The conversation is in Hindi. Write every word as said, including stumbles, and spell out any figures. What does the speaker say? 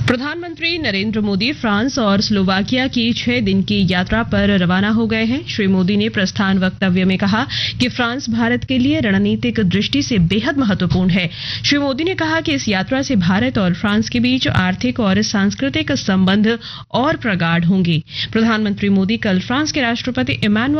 प्रधानमंत्री नरेंद्र मोदी फ्रांस और स्लोवाकिया की छह दिन की यात्रा पर रवाना हो गए हैं। श्री मोदी ने प्रस्थान वक्तव्य में कहा कि फ्रांस भारत के लिए रणनीतिक दृष्टि से बेहद महत्वपूर्ण है। श्री मोदी ने कहा कि इस यात्रा से भारत और फ्रांस के बीच आर्थिक और सांस्कृतिक संबंध और प्रगाढ़ होंगे। प्रधानमंत्री मोदी कल फ्रांस के राष्ट्रपति इमैनुअल